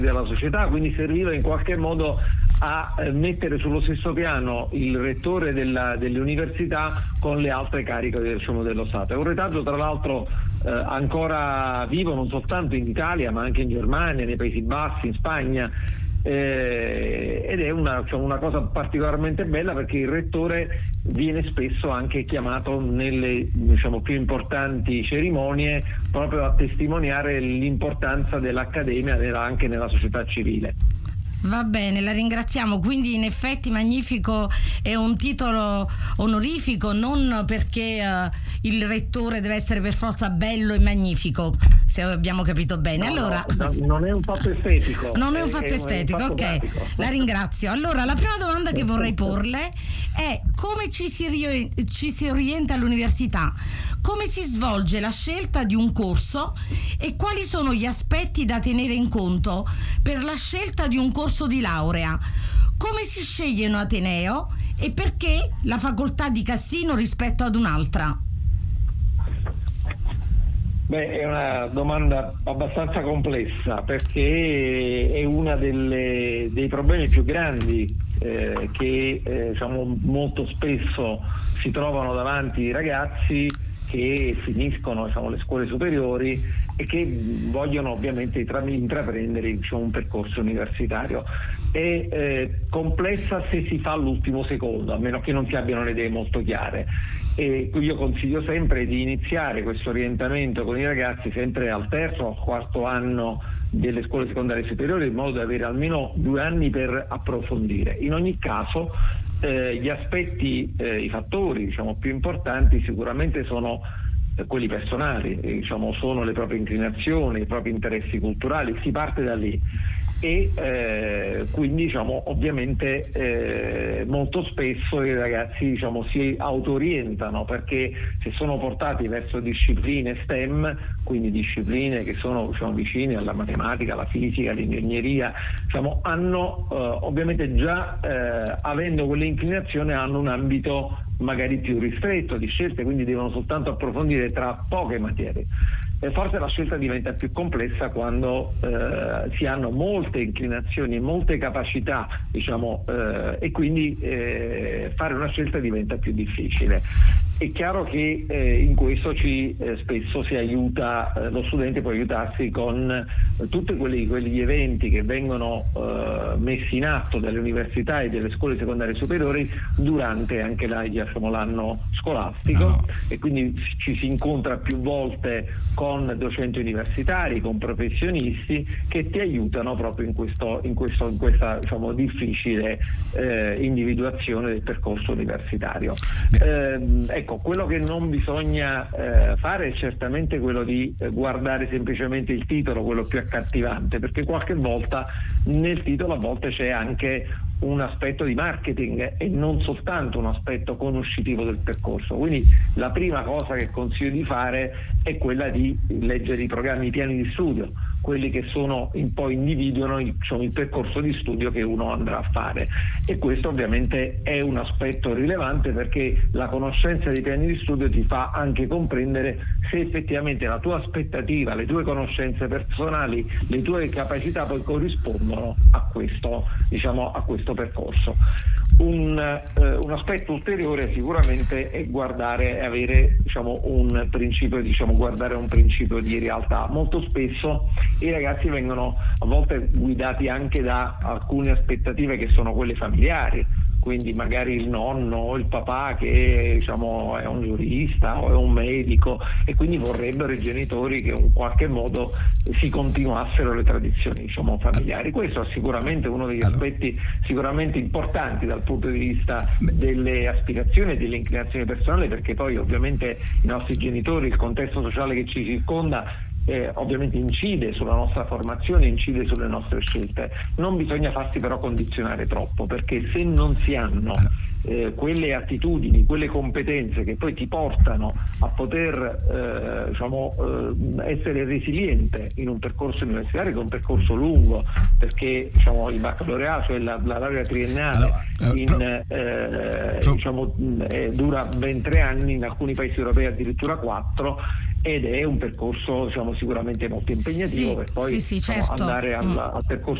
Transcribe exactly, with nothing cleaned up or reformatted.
della società, quindi serviva in qualche modo a mettere sullo stesso piano il rettore della, delle università con le altre cariche, diciamo, dello Stato. È un retaggio tra l'altro eh, ancora vivo non soltanto in Italia ma anche in Germania, nei Paesi Bassi, in Spagna, eh, ed è una, diciamo, una cosa particolarmente bella perché il rettore viene spesso anche chiamato nelle, diciamo, più importanti cerimonie proprio a testimoniare l'importanza dell'accademia anche nella società civile. Va bene, la ringraziamo. Quindi in effetti magnifico è un titolo onorifico, non perché uh, il rettore deve essere per forza bello e magnifico, se abbiamo capito bene. No, allora no, non è un fatto estetico. Non è un fatto è, estetico, è un fatto ok. pratico. La ringrazio. Allora, la prima domanda che vorrei porle è: come ci si, ri- ci si orienta all'università? Come si svolge la scelta di un corso e quali sono gli aspetti da tenere in conto per la scelta di un corso di laurea? Come si sceglie un ateneo e perché la facoltà di Cassino rispetto ad un'altra? Beh, è una domanda abbastanza complessa perché è una delle, dei problemi più grandi eh, che eh, diciamo, molto spesso si trovano davanti i ragazzi che finiscono, diciamo, le scuole superiori e che vogliono ovviamente intraprendere, diciamo, un percorso universitario. È eh, complessa se si fa all'ultimo secondo, a meno che non si abbiano le idee molto chiare. E io consiglio sempre di iniziare questo orientamento con i ragazzi sempre al terzo o al quarto anno delle scuole secondarie superiori, in modo da avere almeno due anni per approfondire. In ogni caso eh, gli aspetti, eh, i fattori, diciamo, più importanti sicuramente sono eh, quelli personali, eh, diciamo, sono le proprie inclinazioni, i propri interessi culturali, si parte da lì. E eh, quindi, diciamo, ovviamente eh, molto spesso i ragazzi, diciamo, si autorientano perché se sono portati verso discipline STEM, quindi discipline che sono, diciamo, vicine alla matematica, alla fisica, all'ingegneria, diciamo, hanno eh, ovviamente già eh, avendo quell'inclinazione hanno un ambito magari più ristretto di scelte, quindi devono soltanto approfondire tra poche materie. E forse la scelta diventa più complessa quando eh, si hanno molte inclinazioni, molte capacità, diciamo, eh, e quindi eh, fare una scelta diventa più difficile. È chiaro che eh, in questo ci eh, spesso si aiuta, eh, lo studente può aiutarsi con eh, tutti quelli, quegli eventi che vengono eh, messi in atto dalle università e delle scuole secondarie superiori durante anche la, diciamo, l'anno scolastico, no. E quindi ci si incontra più volte con docenti universitari, con professionisti che ti aiutano proprio in, questo, in, questo, in questa, diciamo, difficile eh, individuazione del percorso universitario. Eh, ecco, quello che non bisogna eh, fare è certamente quello di eh, guardare semplicemente il titolo, quello più accattivante, perché qualche volta nel titolo a volte c'è anche un aspetto di marketing e non soltanto un aspetto conoscitivo del percorso. Quindi la prima cosa che consiglio di fare è quella di leggere i programmi, i piani di studio, quelli che sono un po' individuano il, diciamo, il percorso di studio che uno andrà a fare, e questo ovviamente è un aspetto rilevante perché la conoscenza dei piani di studio ti fa anche comprendere se effettivamente la tua aspettativa, le tue conoscenze personali, le tue capacità poi corrispondono a questo, diciamo, a questo percorso. Un, eh, un aspetto ulteriore sicuramente è guardare e avere, diciamo, un principio, diciamo, guardare un principio di realtà. Molto spesso i ragazzi vengono a volte guidati anche da alcune aspettative che sono quelle familiari, quindi magari il nonno o il papà che, diciamo, è un giurista o è un medico, e quindi vorrebbero i genitori che in qualche modo si continuassero le tradizioni, diciamo, familiari. Questo è sicuramente uno degli aspetti sicuramente importanti dal punto di vista delle aspirazioni e delle inclinazioni personali, perché poi ovviamente i nostri genitori, il contesto sociale che ci circonda Eh, ovviamente incide sulla nostra formazione, incide sulle nostre scelte. Non bisogna farsi però condizionare troppo, perché se non si hanno eh, quelle attitudini, quelle competenze che poi ti portano a poter eh, diciamo, eh, essere resiliente in un percorso universitario, che è un percorso lungo, perché, diciamo, il baccalaureato, cioè la, la laurea triennale, allora, eh, in, eh, diciamo, eh, dura ben tre anni, in alcuni paesi europei addirittura quattro, ed è un percorso diciamo sicuramente molto impegnativo sì, per poi sì, sì, diciamo, certo. andare al, mm. al percorso